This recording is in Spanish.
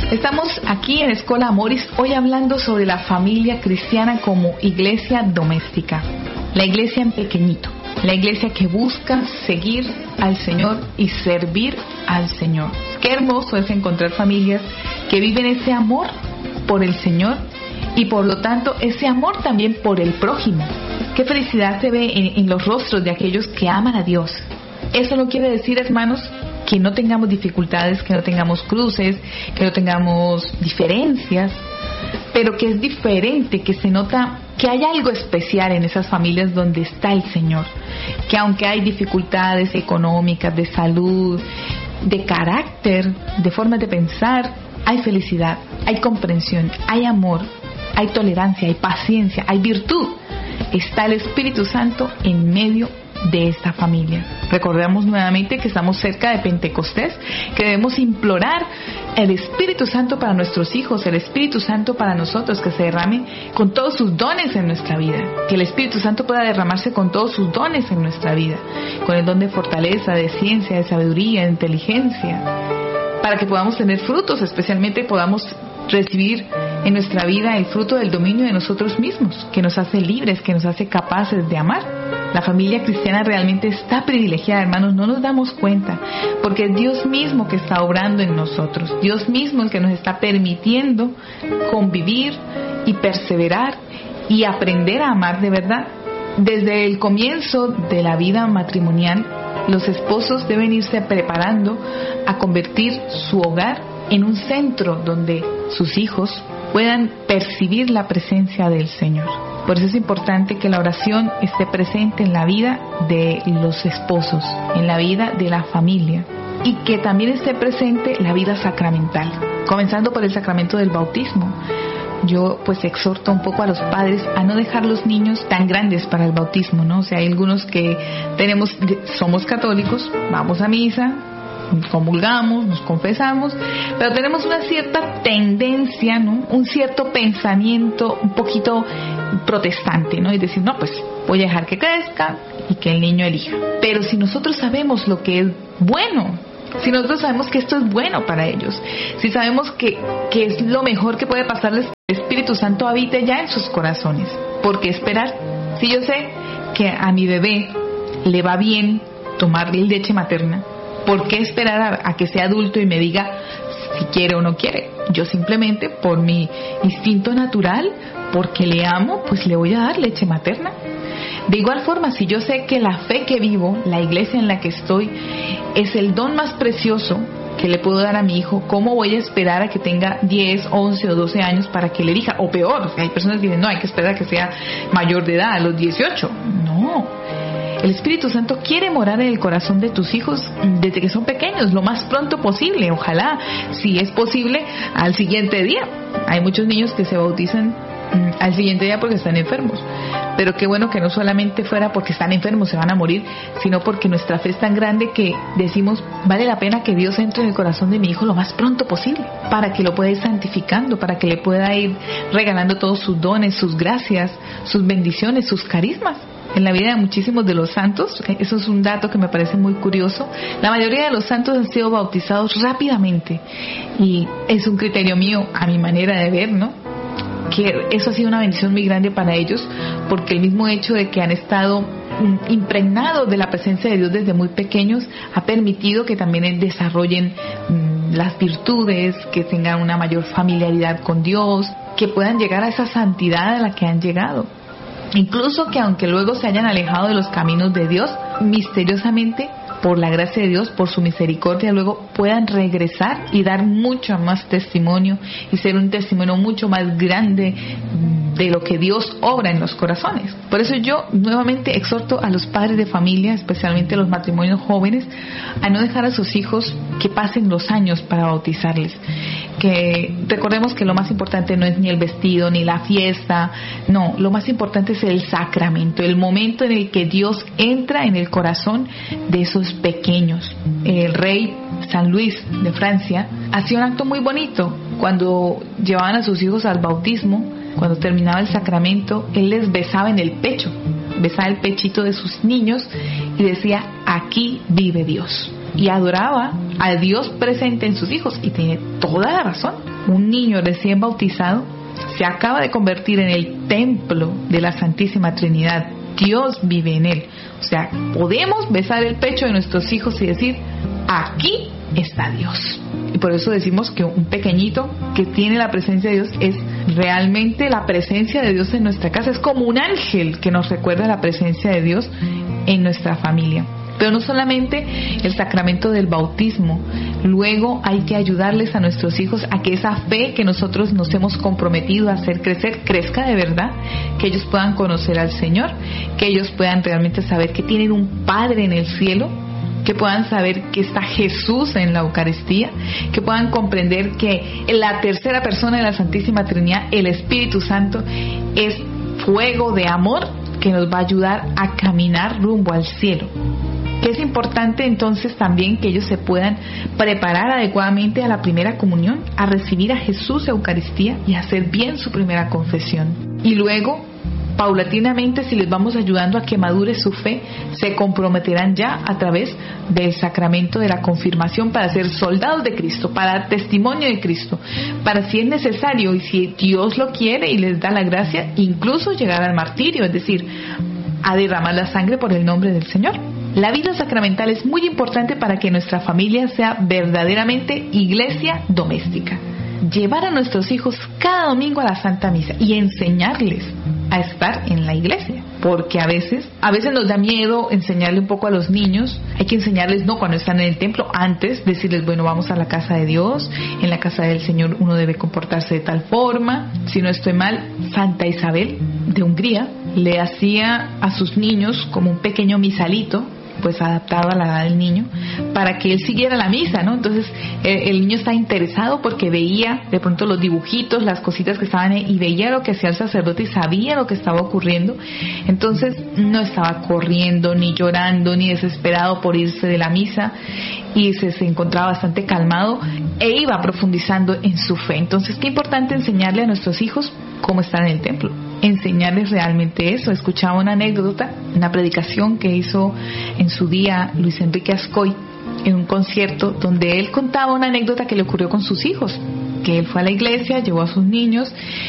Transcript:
Estamos aquí en Escola Amoris hoy hablando sobre la familia cristiana como iglesia doméstica, la iglesia en pequeñito, la iglesia que busca seguir al Señor y servir al Señor. Qué hermoso es encontrar familias que viven ese amor por el Señor y por lo tanto ese amor también por el prójimo. Qué felicidad se ve en los rostros de aquellos que aman a Dios. Eso no quiere decir, hermanos, que no tengamos dificultades, que no tengamos cruces, que no tengamos diferencias, pero que es diferente, que se nota que hay algo especial en esas familias donde está el Señor, que aunque hay dificultades económicas, de salud, de carácter, de forma de pensar, hay felicidad, hay comprensión, hay amor, hay tolerancia, hay paciencia, hay virtud. Está el Espíritu Santo en medio de esta familia. Recordemos nuevamente que estamos cerca de Pentecostés, que debemos implorar el Espíritu Santo para nuestros hijos, el Espíritu Santo para nosotros, que se derrame con todos sus dones en nuestra vida, que el Espíritu Santo pueda derramarse con todos sus dones en nuestra vida, con el don de fortaleza, de ciencia, de sabiduría, de inteligencia, para que podamos tener frutos, especialmente podamos recibir en nuestra vida el fruto del dominio de nosotros mismos, que nos hace libres, que nos hace capaces de amar. La familia cristiana realmente está privilegiada, hermanos, no nos damos cuenta, porque es Dios mismo que está obrando en nosotros, Dios mismo el que nos está permitiendo convivir y perseverar y aprender a amar de verdad. Desde el comienzo de la vida matrimonial, los esposos deben irse preparando a convertir su hogar en un centro donde sus hijos puedan percibir la presencia del Señor. Por eso es importante que la oración esté presente en la vida de los esposos, en la vida de la familia, y que también esté presente la vida sacramental, comenzando por el sacramento del bautismo. Yo pues exhorto un poco a los padres a no dejar los niños tan grandes para el bautismo, ¿no? O sea, hay algunos que somos católicos, vamos a misa, comulgamos, nos confesamos, pero tenemos una cierta tendencia, ¿no? Un cierto pensamiento un poquito protestante, ¿no? Y decir, no, pues voy a dejar que crezca y que el niño elija. Pero si nosotros sabemos lo que es bueno, si nosotros sabemos que esto es bueno para ellos, si sabemos que es lo mejor que puede pasarles, el Espíritu Santo habite ya en sus corazones. ¿Por qué esperar? Si yo sé que a mi bebé le va bien tomar leche materna, ¿por qué esperar a que sea adulto y me diga si quiere o no quiere? Yo simplemente, por mi instinto natural, porque le amo, pues le voy a dar leche materna. De igual forma, si yo sé que la fe que vivo, la iglesia en la que estoy, es el don más precioso que le puedo dar a mi hijo, ¿cómo voy a esperar a que tenga 10, 11 o 12 años para que le elija? O peor, hay personas que dicen, no, hay que esperar a que sea mayor de edad, a los 18. No. El Espíritu Santo quiere morar en el corazón de tus hijos desde que son pequeños, lo más pronto posible. Ojalá, si es posible, al siguiente día. Hay muchos niños que se bautizan al siguiente día porque están enfermos. Pero qué bueno que no solamente fuera porque están enfermos, se van a morir, sino porque nuestra fe es tan grande que decimos, vale la pena que Dios entre en el corazón de mi hijo lo más pronto posible, para que lo pueda ir santificando, para que le pueda ir regalando todos sus dones, sus gracias, sus bendiciones, sus carismas. En la vida de muchísimos de los santos, eso es un dato que me parece muy curioso, la mayoría de los santos han sido bautizados rápidamente, y es un criterio mío, a mi manera de ver, ¿no? Que eso ha sido una bendición muy grande para ellos, porque el mismo hecho de que han estado impregnados de la presencia de Dios desde muy pequeños ha permitido que también desarrollen las virtudes, que tengan una mayor familiaridad con Dios, que puedan llegar a esa santidad a la que han llegado. Incluso que aunque luego se hayan alejado de los caminos de Dios, misteriosamente, por la gracia de Dios, por su misericordia, luego puedan regresar y dar mucho más testimonio y ser un testimonio mucho más grande de lo que Dios obra en los corazones. Por eso yo nuevamente exhorto a los padres de familia, especialmente a los matrimonios jóvenes, a no dejar a sus hijos que pasen los años para bautizarles. Que recordemos que lo más importante no es ni el vestido ni la fiesta, no, lo más importante es el sacramento, el momento en el que Dios entra en el corazón de esos pequeños. El rey San Luis de Francia hacía un acto muy bonito cuando llevaban a sus hijos al bautismo. Cuando terminaba el sacramento, él les besaba en el pecho, besaba el pechito de sus niños y decía, aquí vive Dios. Y adoraba a Dios presente en sus hijos, y tiene toda la razón. Un niño recién bautizado se acaba de convertir en el templo de la Santísima Trinidad. Dios vive en él. O sea, podemos besar el pecho de nuestros hijos y decir: aquí está Dios. Y por eso decimos que un pequeñito que tiene la presencia de Dios es realmente la presencia de Dios en nuestra casa. Es como un ángel que nos recuerda la presencia de Dios en nuestra familia. Pero no solamente el sacramento del bautismo. Luego hay que ayudarles a nuestros hijos a que esa fe que nosotros nos hemos comprometido a hacer crecer, crezca de verdad, que ellos puedan conocer al Señor, que ellos puedan realmente saber que tienen un Padre en el cielo, que puedan saber que está Jesús en la Eucaristía, que puedan comprender que la tercera persona de la Santísima Trinidad, el Espíritu Santo, es fuego de amor que nos va a ayudar a caminar rumbo al cielo. Que es importante entonces también que ellos se puedan preparar adecuadamente a la primera comunión, a recibir a Jesús en Eucaristía y a hacer bien su primera confesión. Y luego, paulatinamente, si les vamos ayudando a que madure su fe, se comprometerán ya a través del sacramento de la confirmación para ser soldados de Cristo, para dar testimonio de Cristo, para, si es necesario y si Dios lo quiere y les da la gracia, incluso llegar al martirio, es decir, a derramar la sangre por el nombre del Señor. La vida sacramental es muy importante para que nuestra familia sea verdaderamente iglesia doméstica. Llevar a nuestros hijos cada domingo a la Santa Misa y enseñarles a estar en la iglesia, porque a veces nos da miedo enseñarle un poco a los niños. Hay que enseñarles no cuando están en el templo, antes decirles: bueno, vamos a la casa de Dios, en la casa del Señor uno debe comportarse de tal forma. Si no estoy mal, Santa Isabel de Hungría le hacía a sus niños como un pequeño misalito, pues adaptado a la edad del niño, para que él siguiera la misa, ¿no? Entonces el niño está interesado porque veía de pronto los dibujitos, las cositas que estaban ahí, y veía lo que hacía el sacerdote y sabía lo que estaba ocurriendo. Entonces no estaba corriendo, ni llorando, ni desesperado por irse de la misa, y se encontraba bastante calmado e iba profundizando en su fe. Entonces, qué importante enseñarle a nuestros hijos cómo estar en el templo, enseñarles realmente eso. Escuchaba una anécdota, una predicación que hizo en su día Luis Enrique Ascoy en un concierto, donde él contaba una anécdota que le ocurrió con sus hijos, que él fue a la iglesia, llevó a sus niños